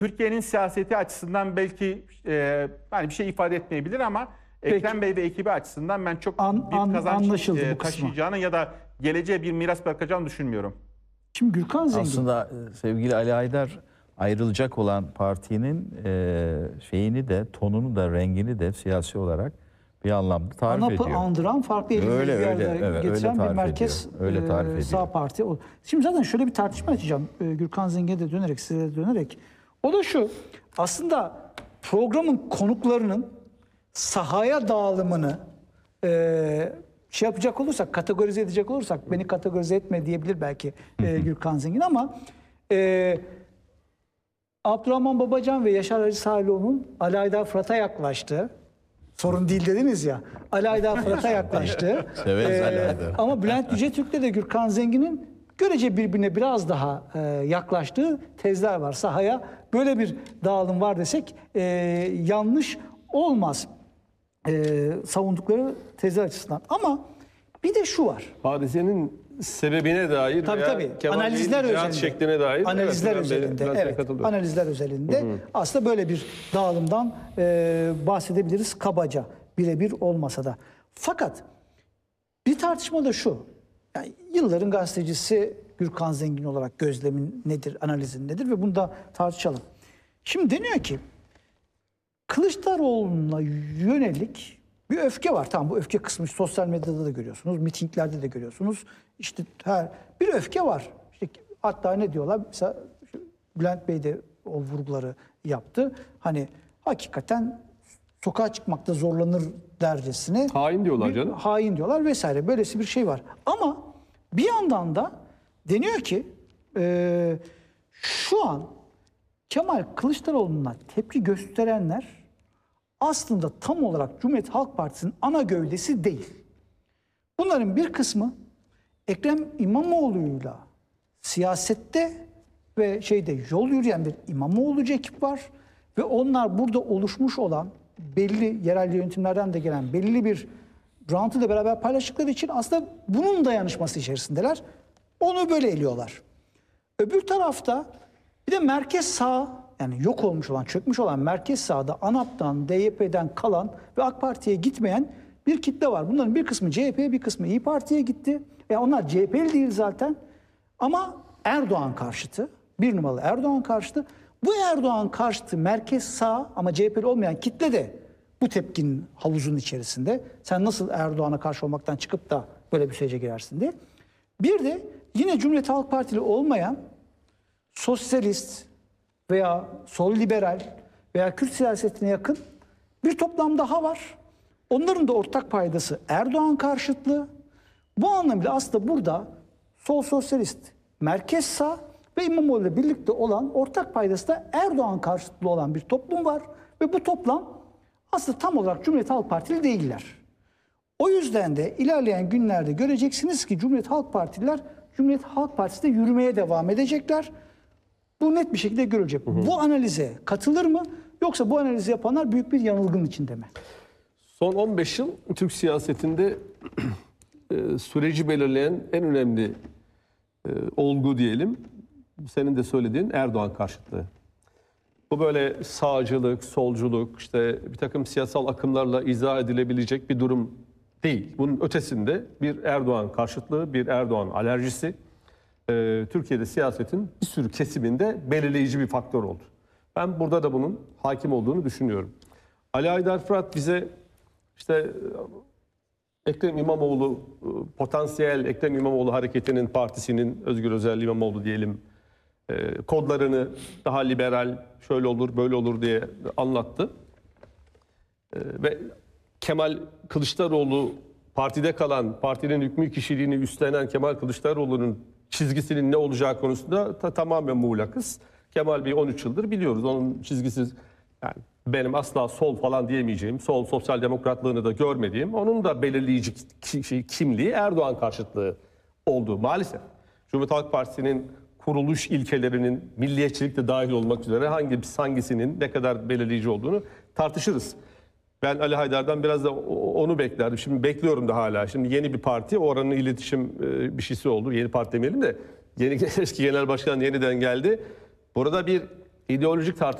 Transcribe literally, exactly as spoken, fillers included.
Türkiye'nin siyaseti açısından belki e, hani bir şey ifade etmeyebilir ama Peki. Ekrem Bey ve ekibi açısından ben çok An, bir an, kazanç anlaşıldı e, bu kısmı. taşıyacağını ya da geleceğe bir miras bırakacağını düşünmüyorum. Şimdi Gürkan Zengin. Aslında sevgili Ali Aydar ayrılacak olan partinin e, şeyini de, tonunu da, rengini de siyasi olarak bir anlamda tarif ANAP'ı ediyor. andıran farklı Öyle, elimleri bir öyle, arada evet, getiren öyle bir tarif merkez ediyor. Öyle tarif e, ediyor. sağ parti. O- Şimdi zaten şöyle bir tartışma açacağım e, Gürkan Zengin'e de dönerek, size de dönerek. O da şu, aslında programın konuklarının sahaya dağılımını e, şey yapacak olursak, kategorize edecek olursak, beni kategorize etme diyebilir belki e, Gürkan Zengin ama e, Abdurrahman Babacan ve Yaşar Hacı Sağlıoğlu'nun Ali Aydar Fırat'a yaklaştığı, sorun değil dediniz ya, Ali Aydar Fırat'a yaklaştığı Severiz Ali Aydar. ama Bülent Yücetürk'le de Gürkan Zengin'in görece birbirine biraz daha e, yaklaştığı tezler var. Sahaya böyle bir dağılım var desek e, yanlış olmaz e, savundukları tezler açısından. Ama bir de şu var. Hadisenin sebebine dair Tabii veya tabii. Kemal Bey'in Analizler icraat özelinde. şekline dair. Analizler evet, ben de özelinde. biraz Evet. katılıyorum. Analizler özelinde aslında böyle bir dağılımdan e, bahsedebiliriz kabaca. Birebir olmasa da. Fakat bir tartışma da şu. Yani yılların gazetecisi Gürkan Zengin olarak gözlemin nedir, analizin nedir ve bunu da tartışalım. Şimdi deniyor ki Kılıçdaroğlu'na yönelik bir öfke var. Tamam, bu öfke kısmı sosyal medyada da görüyorsunuz, mitinglerde de görüyorsunuz. İşte her bir öfke var. İşte hatta ne diyorlar? Mesela Bülent Bey de o vurguları yaptı. Hani hakikaten sokağa çıkmakta zorlanır dercesine. Hain diyorlar bir- canım. Hain diyorlar vesaire. Böylesi bir şey var. Ama bir yandan da deniyor ki e, şu an Kemal Kılıçdaroğlu'na tepki gösterenler aslında tam olarak Cumhuriyet Halk Partisi'nin ana gövdesi değil. Bunların bir kısmı Ekrem İmamoğlu'yla siyasette ve şeyde yol yürüyen bir İmamoğlu'cu ekip var. Ve onlar burada oluşmuş olan belli yerel yönetimlerden de gelen belli bir rantı da beraber paylaştıkları için aslında bunun dayanışması içerisindeler. Onu böyle eliyorlar. Öbür tarafta bir de merkez sağ, yani yok olmuş olan, çökmüş olan merkez sağda ANAP'tan, D Y P'den kalan ve AK Parti'ye gitmeyen bir kitle var. Bunların bir kısmı C H P'ye, bir kısmı İYİ Parti'ye gitti. E onlar C H P'li değil zaten. Ama Erdoğan karşıtı, bir numaralı Erdoğan karşıtı. Bu Erdoğan karşıtı merkez sağ ama C H P'li olmayan kitle de bu tepkinin havuzunun içerisinde. Sen nasıl Erdoğan'a karşı olmaktan çıkıp da böyle bir sürece girersin diye. Bir de yine Cumhuriyet Halk Partili olmayan sosyalist veya sol liberal veya Kürt siyasetine yakın bir toplam daha var. Onların da ortak paydası Erdoğan karşıtlığı. Bu anlamda aslında burada sol sosyalist, merkez sağ ve İmamoğlu ile birlikte olan ortak paydası da Erdoğan karşıtlığı olan bir toplum var. Ve bu toplam aslında tam olarak Cumhuriyet Halk Partili değiller. O yüzden de ilerleyen günlerde göreceksiniz ki Cumhuriyet Halk Partililer Cumhuriyet Halk Partisi'de yürümeye devam edecekler. Bu net bir şekilde görülecek. Hı hı. Bu analize katılır mı? Yoksa bu analizi yapanlar büyük bir yanılgının içinde mi? Son on beş yıl Türk siyasetinde e, süreci belirleyen en önemli e, olgu diyelim. Senin de söylediğin Erdoğan karşıtlığı. Bu böyle sağcılık, solculuk, işte bir takım siyasal akımlarla izah edilebilecek bir durum değil. Bunun ötesinde bir Erdoğan karşıtlığı, bir Erdoğan alerjisi e, Türkiye'de siyasetin bir sürü kesiminde belirleyici bir faktör oldu. Ben burada da bunun hakim olduğunu düşünüyorum. Ali Aydar Fırat bize işte Ekrem İmamoğlu, potansiyel Ekrem İmamoğlu hareketinin, partisinin, Özgür Özel İmamoğlu diyelim, kodlarını daha liberal, şöyle olur, böyle olur diye anlattı. Ve Kemal Kılıçdaroğlu, partide kalan, partinin hükmü kişiliğini üstlenen Kemal Kılıçdaroğlu'nun çizgisinin ne olacağı konusunda ta, tamamen muğlakız. Kemal Bey on üç yıldır biliyoruz. Onun çizgisi, yani benim asla sol falan diyemeyeceğim, sol sosyal demokratlığını da görmediğim, onun da belirleyici ki, kimliği Erdoğan karşıtlığı oldu maalesef. Cumhuriyet Halk Partisi'nin kuruluş ilkelerinin milliyetçilik de dahil olmak üzere hangi hangisinin ne kadar belirleyici olduğunu tartışırız. Ben Ali Haydar'dan biraz da onu beklerdim. Şimdi bekliyorum da hala. Şimdi yeni bir parti, oranın iletişim bir şeysi oldu. Yeni parti demeyelim de yeni eski genel başkan yeniden geldi. Burada bir ideolojik tartışma